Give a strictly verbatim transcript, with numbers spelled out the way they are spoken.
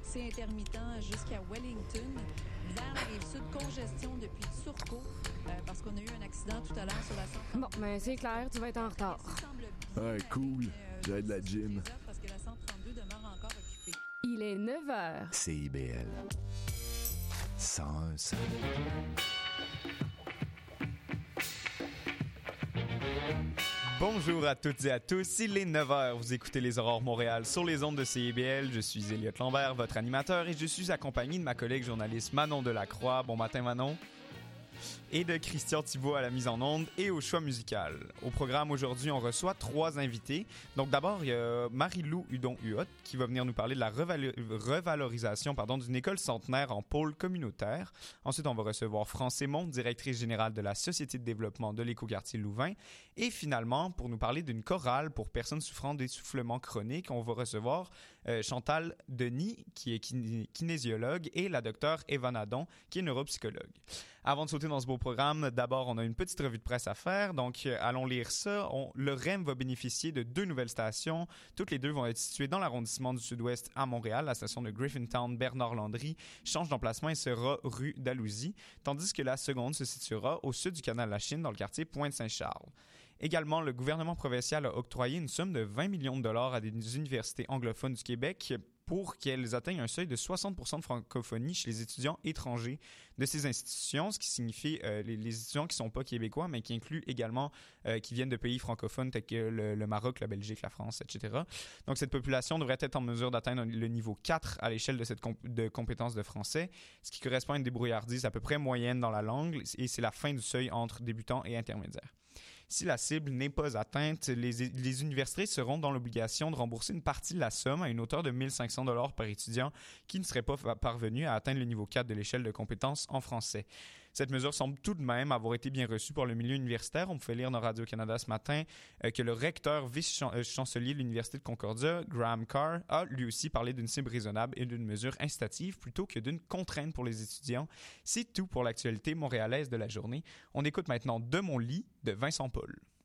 accès intermittent jusqu'à Wellington. Vers la Rive-Sud, congestion depuis Turcot, euh, parce qu'on a eu un accident tout à l'heure sur la cent trente-deux. Bon, ben c'est clair, tu vas être en retard. Ouais, cool. J'ai de la gym. Parce que la cent trente-deux demeure encore occupée. Il est neuf heures. C I B L. cent un virgule cinq. Bonjour à toutes et à tous, il est neuf heures, vous écoutez les Aurores Montréal sur les ondes de C I B L, je suis Elliot Lambert, votre animateur, et je suis accompagné de ma collègue journaliste Manon Delacroix. Bon matin Manon. Et de Christian Thibault à la mise en onde et au choix musical. Au programme aujourd'hui, on reçoit trois invités. Donc d'abord, il y a Marie-Lou Hudon-Huot qui va venir nous parler de la revalo- revalorisation pardon, d'une école centenaire en pôle communautaire. Ensuite, on va recevoir France Aymon, directrice générale de la Société de développement de l'écoquartier Louvain. Et finalement, pour nous parler d'une chorale pour personnes souffrant d'essoufflement chronique, on va recevoir euh, Chantal Denis, qui est kiné- kinésiologue, et la docteure Eva Nadon, qui est neuropsychologue. Avant de sauter dans ce beau programme, d'abord, on a une petite revue de presse à faire. Donc, euh, allons lire ça. On, le R E M va bénéficier de deux nouvelles stations. Toutes les deux vont être situées dans l'arrondissement du Sud-Ouest à Montréal. La station de Griffintown, Bernard-Landry, change d'emplacement et sera rue d'Alousie, tandis que la seconde se situera au sud du canal de la Chine, dans le quartier Pointe-Saint-Charles. Également, le gouvernement provincial a octroyé une somme de vingt millions de dollars à des universités anglophones du Québec pour qu'elles atteignent un seuil de soixante pour cent de francophonie chez les étudiants étrangers de ces institutions, ce qui signifie euh, les, les étudiants qui ne sont pas québécois, mais qui incluent également euh, qui viennent de pays francophones tels que le, le Maroc, la Belgique, la France, et cetera. Donc, cette population devrait être en mesure d'atteindre le niveau quatre à l'échelle de cette comp- de compétence de français, ce qui correspond à une débrouillardise à peu près moyenne dans la langue, et c'est la fin du seuil entre débutants et intermédiaires. Si la cible n'est pas atteinte, les, les universités seront dans l'obligation de rembourser une partie de la somme à une hauteur de mille cinq cents dollars par étudiant qui ne serait pas parvenu à atteindre le niveau quatre de l'échelle de compétences en français. Cette mesure semble tout de même avoir été bien reçue par le milieu universitaire. On pouvait lire dans Radio-Canada ce matin euh, que le recteur vice-chancelier de l'Université de Concordia, Graham Carr, a lui aussi parlé d'une cible raisonnable et d'une mesure incitative plutôt que d'une contrainte pour les étudiants. C'est tout pour l'actualité montréalaise de la journée. On écoute maintenant De mon lit de Vincent Paul.